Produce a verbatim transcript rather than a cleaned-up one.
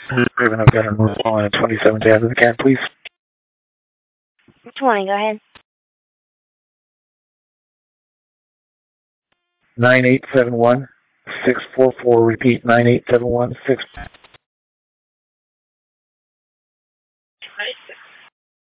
Raven, I've got a move on at twenty-seven to the cat, please. twenty, go ahead. nine eight seven one, six four four, repeat, nine eight seven one, six